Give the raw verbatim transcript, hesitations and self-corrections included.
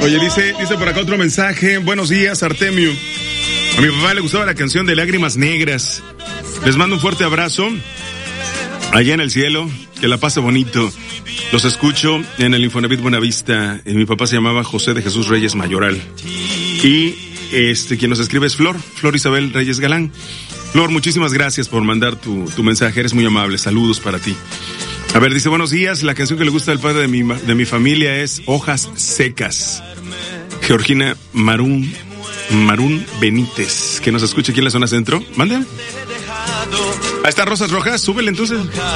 Oye, dice, dice por acá otro mensaje. Buenos días, Artemio. A mi papá le gustaba la canción de Lágrimas Negras. Les mando un fuerte abrazo. Allá en el cielo, que la pase bonito. Los escucho en el Infonavit Buenavista. Mi papá se llamaba José de Jesús Reyes Mayoral. Y este quien nos escribe es Flor, Flor Isabel Reyes Galán. Flor, muchísimas gracias por mandar tu, tu mensaje. Eres muy amable. Saludos para ti. A ver, dice, buenos días. La canción que le gusta al padre de mi, de mi familia es Hojas Secas. Georgina Marún, Marún Benítez, que nos escucha aquí en la zona centro. Mande. Ahí está Rosas Rojas, súbele entonces.